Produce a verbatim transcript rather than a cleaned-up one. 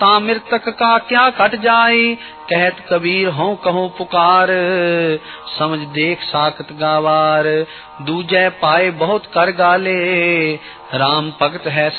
ता मृतक का क्या कट जाए, कहत कबीर हों कहो पुकार। समझ देख साकत गावार, दूजे पाए बहुत कर गाले, राम भगत है